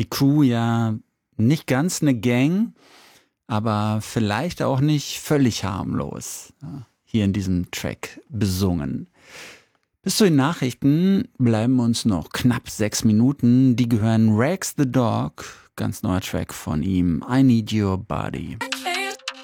Die Crew ja nicht ganz eine Gang, aber vielleicht auch nicht völlig harmlos. Ja, hier in diesem Track besungen. Bis zu den Nachrichten bleiben uns noch knapp 6 Minuten. Die gehören Rags the Dog, ganz neuer Track von ihm, I Need Your Body.